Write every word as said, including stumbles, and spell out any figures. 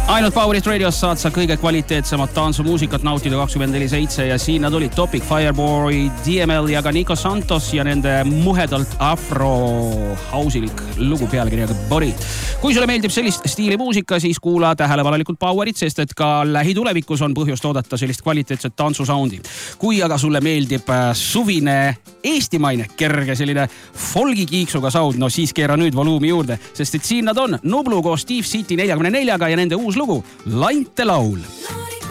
Ainult Powerit Radios saad sa kõige kvaliteetsemat tantsumuusikat nautida kakskümmend neli seitse ja siin nad olid Topic, Fireboy, D M L ja ka Nico Santos ja nende muhedalt afro-hausilik lugu pealkirjaga Body. Kui sulle meeldib sellist stiili muusika, siis kuula tähelepanelikult Powerit, sest et ka lähitulevikus on põhjust oodata sellist kvaliteetset tantsusoundi. Kui aga sulle meeldib suvine eestimaine kerge selline folgi kiiksuga sound, no siis keera nüüd voluumi juurde, sest et siin nad on Nublu koos Steve City neljakümne neljaga ja nende uus lugu Lainte laul.